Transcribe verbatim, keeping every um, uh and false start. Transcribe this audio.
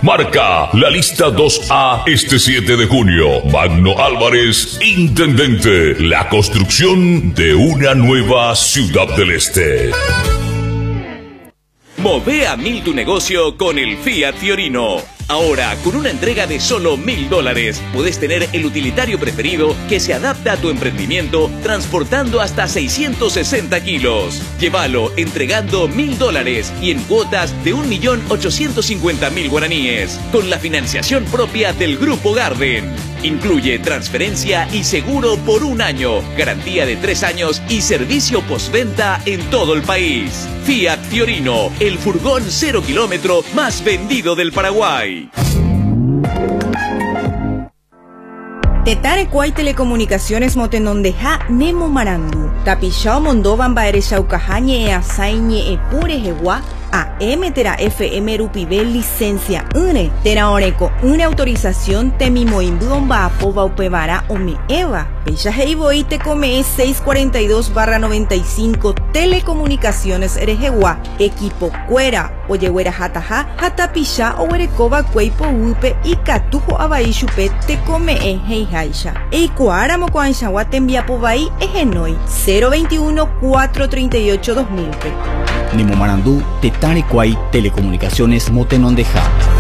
Marca la lista dos A este siete de junio. Magno Álvarez, intendente. La construcción de una nueva Ciudad del Este. Move a mil tu negocio con el Fiat Fiorino. Ahora, con una entrega de solo mil dólares, puedes tener el utilitario preferido que se adapta a tu emprendimiento, transportando hasta seiscientos sesenta kilos. Llévalo entregando mil dólares y en cuotas de un millón ochocientos cincuenta mil guaraníes, con la financiación propia del Grupo Garden. Incluye transferencia y seguro por un año, garantía de tres años y servicio postventa en todo el país. Fiat Fiorino, el furgón cero kilómetro más vendido del Paraguay. Tetarecuay Telecomunicaciones Motenondeja Nemo Marandu. Tapishao Mondovan Baere Shaucajañe e Asaiñe e Pure Jewa. A M Tera F M Rupivel licencia une Tera Oreco una autorización Temimoimbuon Baapoba Upevara Ome Eva. Pecha Heiboi te come seiscientos cuarenta y dos barra noventa y cinco Telecomunicaciones Erejewa. Equipo Cuera. Oyehuera Hataja Hatapisha Owerekoba Cueipo Upe y Catujo Abaishupe te come e Heijaisha. Eikuara Mocoanchawa Tembiapobai Egenoi cero veintiuno cuatrocientos treinta y ocho dos mil. Nemo Marandú, Tetarecuay Telecomunicaciones Motenondeja.